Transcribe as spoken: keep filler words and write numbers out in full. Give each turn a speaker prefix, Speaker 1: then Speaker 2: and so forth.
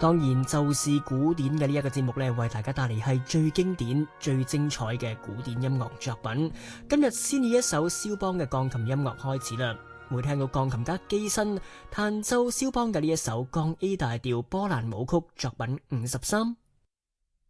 Speaker 1: 當然就是古典嘅呢一個節目呢，為大家帶嚟係最經典、最精彩嘅古典音樂作品。今日先以一首肖邦嘅鋼琴音樂開始啦，會聽到鋼琴家基辛彈奏肖邦嘅呢一首降 A 大調波蘭舞曲作品五十三。